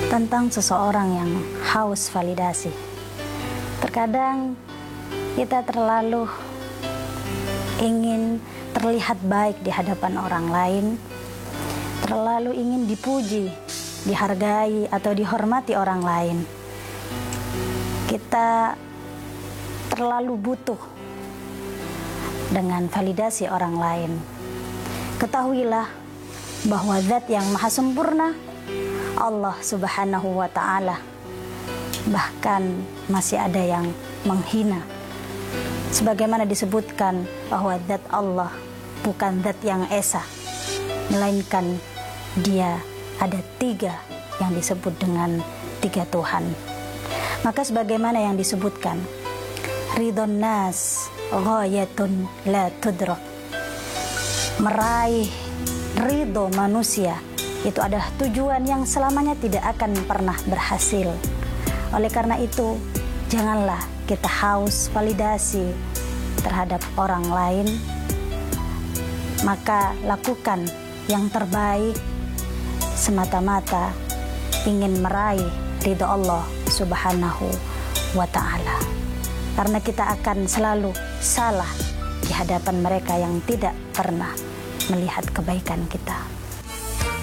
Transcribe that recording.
tentang seseorang yang haus validasi. Terkadang kita terlalu ingin terlihat baik di hadapan orang lain, terlalu ingin dipuji, dihargai, atau dihormati orang lain. Kita terlalu butuh dengan validasi orang lain. Ketahuilah bahwa Zat yang Maha Sempurna, Allah Subhanahu wa Ta'ala, bahkan masih ada yang menghina. Sebagaimana disebutkan bahwa Zat Allah bukan Zat yang esa, melainkan Dia ada 3 yang disebut dengan 3 Tuhan. Maka sebagaimana yang disebutkan, ridhon nas ghayatun la tudrak, meraih ridho manusia itu adalah tujuan yang selamanya tidak akan pernah berhasil. Oleh karena itu, janganlah kita haus validasi terhadap orang lain, maka lakukan yang terbaik semata-mata ingin meraih ridho Allah Subhanahu wa Ta'ala. Karena kita akan selalu salah di hadapan mereka yang tidak pernah melihat kebaikan kita.